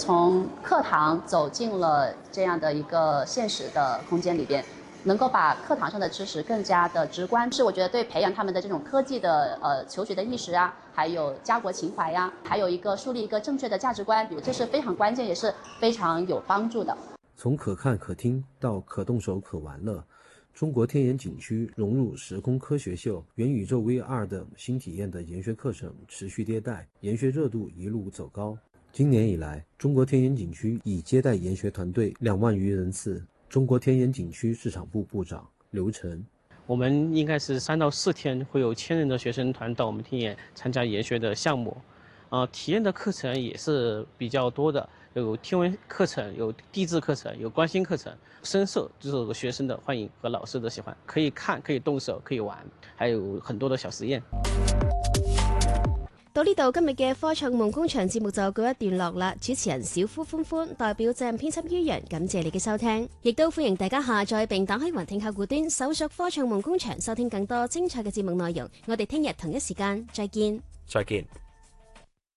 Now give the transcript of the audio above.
从课堂走进了这样的一个现实的空间里边，能够把课堂上的知识更加的直观，是我觉得对培养他们的这种科技的求学的意识啊，还有家国情怀呀，还有一个树立一个正确的价值观，这是非常关键，也是非常有帮助的。 从可看可听到可动手可玩乐，中国天眼景区融入时空科学秀、元宇宙 VR 等新体验的研学课程持续迭代，研学热度一路走高。今年以来，中国天眼景区已接待研学团队2万余人次。中国天眼景区市场部部长刘晨， 我们应该是3到4天会有1000人的学生团到我们天眼参加研学的项目，体验的课程也是比较多的，有天文课程，有地质课程，有观星课程，深受就是学生的欢迎和老师的喜欢，可以看，可以动手，可以玩，还有很多的小實驗。 到呢度，今日嘅科創夢工場節目就告一段落啦。主持人小夫歡歡代表責任編輯于洋，感謝你嘅收聽，亦都歡迎大家下載並打開雲聽客戶端，搜索科創夢工場，收聽更多精彩嘅節目內容。我哋聽日同一時間再見。 再見。